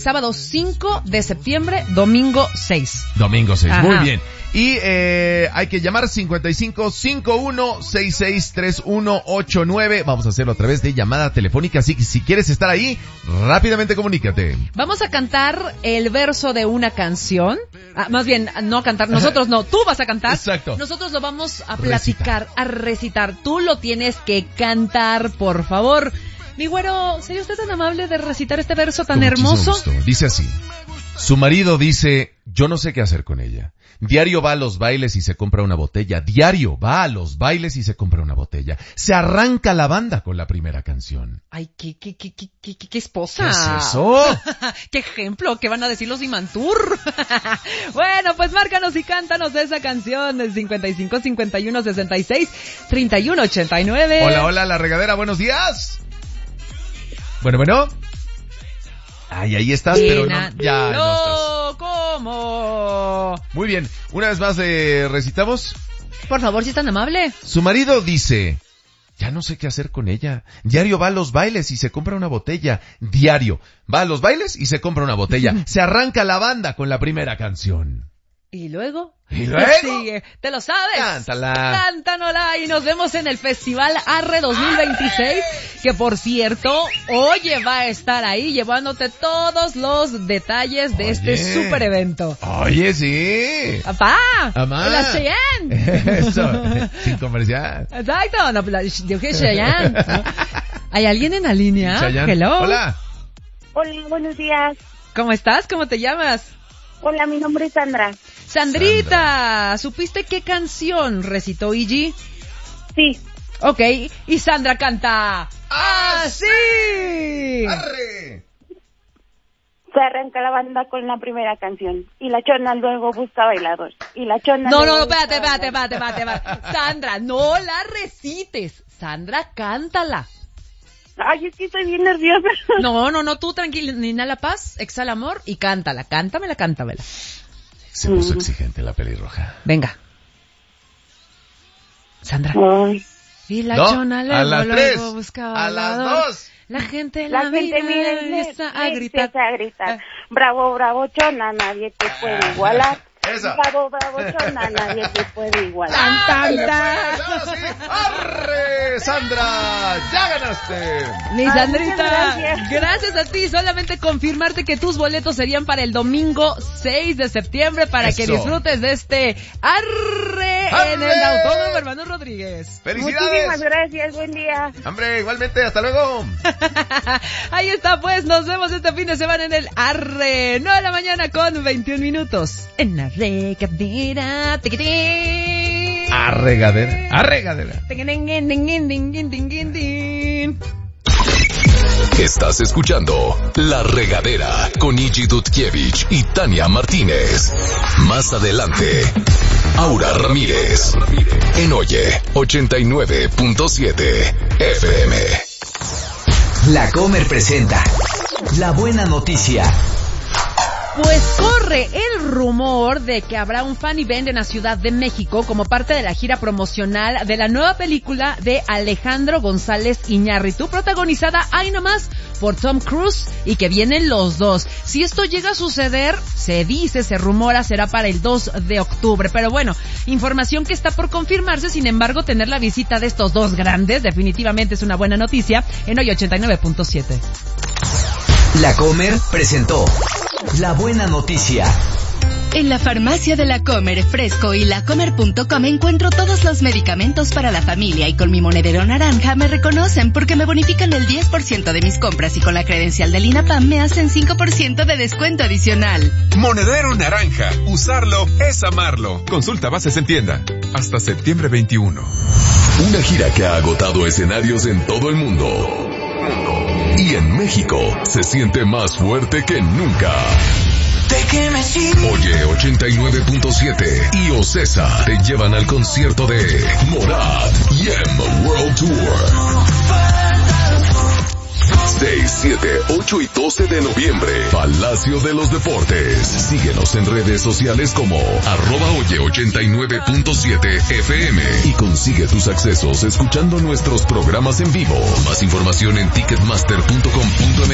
Sábado 5 de septiembre, domingo 6. Domingo 6, Ajá. muy bien. Y hay que llamar 5551663189. Vamos a hacerlo a través de llamada telefónica, así que si quieres estar ahí, rápidamente comunícate. Vamos a cantar el verso de una canción. Más bien, no cantar, nosotros no, tú vas a cantar. Exacto. Nosotros lo vamos a platicar, a recitar. Tú lo tienes que cantar, por favor. Mi güero, ¿sería usted tan amable de recitar este verso tan Con hermoso? muchísimo gusto. Dice así: su marido dice, yo no sé qué hacer con ella. Diario va a los bailes y se compra una botella. Diario va a los bailes y se compra una botella. Se arranca la banda con la primera canción. Ay, qué esposa. ¿Qué es eso? ¡Qué ejemplo! ¿Qué van a decir los Imantur? Bueno, pues márcanos y cántanos esa canción del 55 51 66 31 89. Hola, hola, La Regadera, buenos días. Bueno. Ay, ahí estás, pero no, ya no estás. ¿Cómo? Muy bien, una vez más recitamos. Por favor, si es tan amable. Su marido dice, ya no sé qué hacer con ella. Diario va a los bailes y se compra una botella. Diario va a los bailes y se compra una botella. Se arranca la banda con la primera canción. ¿Y luego? ¿Y luego? ¿Qué sigue? ¿Te lo sabes? Cántala. Cántanosla y nos vemos en el Festival Arre 2026, que por cierto, oye, va a estar ahí llevándote todos los detalles de este super evento. Oye, sí. ¡Papá! Amá. ¡La Cheyenne! Eso, sin comercial. Exacto, no, yo que Cheyenne. ¿Hay alguien en la línea? Cheyenne. Hello. Hola. Hola, buenos días. ¿Cómo estás? ¿Cómo te llamas? Hola, mi nombre es Sandra. Sandrita, ¿supiste qué canción recitó Iggy? Sí. Ok, y Sandra canta así. ¡Arre! Se arranca la banda con la primera canción. Y la chona luego busca bailador. Y la chona No, luego espérate. busca Sandra, no la recites. Sandra, cántala. Ay, es que estoy bien nerviosa. No, tú tranquila, inhala paz, exhala amor y cántala. Cántamela. Se puso exigente la pelirroja. Venga. Sandra. Ay. Y la chona a las luego 3, buscaba a las bailador. 2. La gente mira y empieza a gritar. Bravo, chona, nadie te puede igualar. Esa. Bravo, chona, nadie te puede igualar. ¡Arre, Sandra! ¡Ya ganaste! Mi Sandrita, muchas gracias a ti. Solamente confirmarte que tus boletos serían para el domingo 6 de septiembre para Eso. que disfrutes de este arre en el Autódromo Hermano Rodríguez. ¡Felicidades! Muchísimas gracias, buen día. Hombre, igualmente, hasta luego. Ahí está, pues, nos vemos este fin de semana en el arre. 9 de la mañana con 21 minutos. En la regadera. Arregadera. Estás escuchando La Regadera con Iggy Dutkiewicz y Tania Martínez. Más adelante, Aura Ramírez. En Oye 89.7 FM. La Comer presenta La Buena Noticia. Pues corre el rumor de que habrá un fan event en la Ciudad de México como parte de la gira promocional de la nueva película de Alejandro González Iñárritu, protagonizada ahí nomás por Tom Cruise, y que vienen los dos. Si esto llega a suceder, se rumora, será para el 2 de octubre. Pero bueno, información que está por confirmarse. Sin embargo, tener la visita de estos dos grandes definitivamente es una buena noticia en Hoy 89.7. La Comer presentó La Buena Noticia. En la farmacia de La Comer Fresco y lacomer.com encuentro todos los medicamentos para la familia, y con mi monedero naranja me reconocen porque me bonifican el 10% de mis compras, y con la credencial del INAPAM me hacen 5% de descuento adicional. Monedero naranja. Usarlo es amarlo. Consulta bases en tienda. Hasta septiembre 21. Una gira que ha agotado escenarios en todo el mundo. Y en México se siente más fuerte que nunca. Oye 89.7 y Ocesa te llevan al concierto de Morat YEM World Tour. 6, 7, 8 y 12 de noviembre, Palacio de los Deportes. Síguenos en redes sociales como @Oye 89.7 FM y consigue tus accesos escuchando nuestros programas en vivo. Más información en ticketmaster.com.mx.